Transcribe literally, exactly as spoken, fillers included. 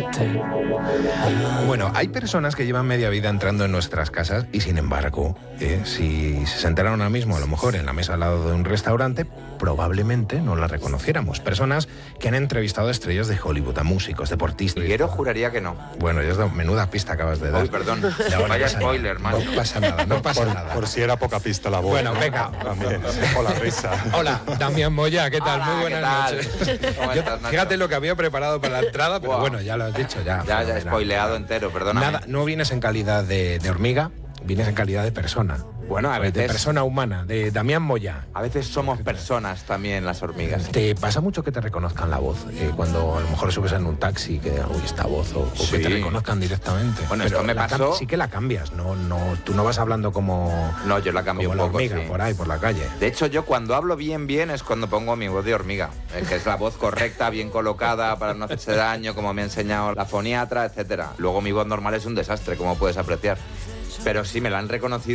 existe. Bueno, hay personas que llevan media vida entrando en nuestras casas y, sin embargo, eh, si se sentaran ahora mismo, a lo mejor en la mesa al lado de un restaurante, probablemente no las reconociéramos. Personas que han entrevistado a estrellas de Hollywood, a músicos, deportistas. Figuero juraría que no. Bueno, ya es de menuda pista acabas de dar. Uy, perdón. Ya, bueno, Vaya pasa spoiler, nada. man. No pasa nada, no pasa por, nada. por si era poca pista la voz. Bueno, ¿no? venga. También, o la risa. Hola, Damián Moya, ¿qué tal? Hola, Muy buenas ¿qué tal? noches. ¿Cómo Yo- estás, Nacho? fíjate lo que había preparado para la entrada, pero Wow. bueno, ya lo has dicho, ya. Ya, ya he fenomenal. spoileado entero, perdóname. Nada, no vienes en calidad de, de hormiga, vienes en calidad de persona. Bueno, a De veces, persona humana, de Damián Moya. a veces somos personas también las hormigas. ¿Te pasa mucho que te reconozcan la voz? Eh, cuando a lo mejor subes en un taxi, que uy, esta voz, o, o Sí. que te reconozcan directamente. Bueno, Pero esto me la cam- pasó- Sí que la cambias, no, no, tú no vas hablando como, No, yo la cambio como un la poco, hormiga sí. por ahí, por la calle. De hecho, yo cuando hablo bien, bien es cuando pongo mi voz de hormiga, eh, que es la voz correcta, bien colocada, para no hacerse daño, como me ha enseñado la foniatra, etcétera. Luego mi voz normal es un desastre, como puedes apreciar. Pero sí, me la han reconocido.